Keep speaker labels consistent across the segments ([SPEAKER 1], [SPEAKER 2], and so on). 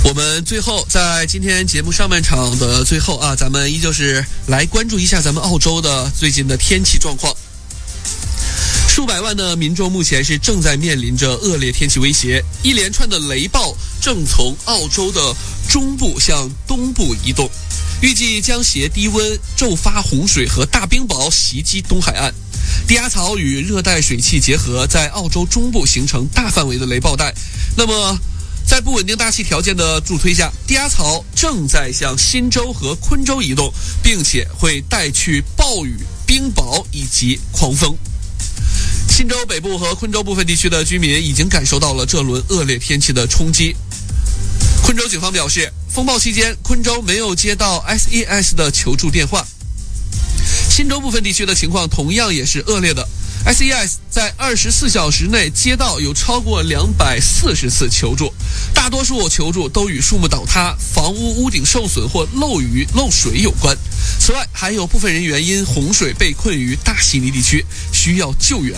[SPEAKER 1] 我们最后在今天节目上半场的最后啊，咱们依旧是来关注一下咱们澳洲的最近的天气状况。数百万的民众目前是正在面临着恶劣天气威胁，一连串的雷暴正从澳洲的中部向东部移动，预计将携低温、骤发洪水和大冰雹袭击东海岸。低压槽与热带水汽结合，在澳洲中部形成大范围的雷暴带。那么在不稳定大气条件的助推下，低压槽正在向新州和昆州移动，并且会带去暴雨、冰雹以及狂风。新州北部和昆州部分地区的居民已经感受到了这轮恶劣天气的冲击。昆州警方表示，风暴期间，昆州没有接到 SES 的求助电话。新州部分地区的情况同样也是恶劣的。SES 在24小时内接到有超过240次求助，大多数求助都与树木倒塌、房屋屋顶受损或漏雨漏水有关。此外，还有部分人员因洪水被困于大悉尼地区，需要救援。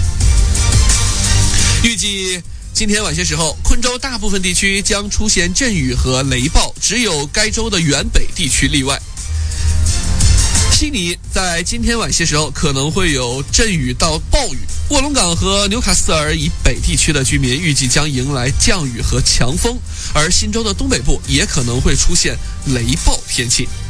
[SPEAKER 1] 预计今天晚些时候，昆州大部分地区将出现阵雨和雷暴，只有该州的原北地区例外。悉尼在今天晚些时候可能会有阵雨到暴雨，卧龙岗和纽卡斯尔以北地区的居民预计将迎来降雨和强风，而新州的东北部也可能会出现雷暴天气。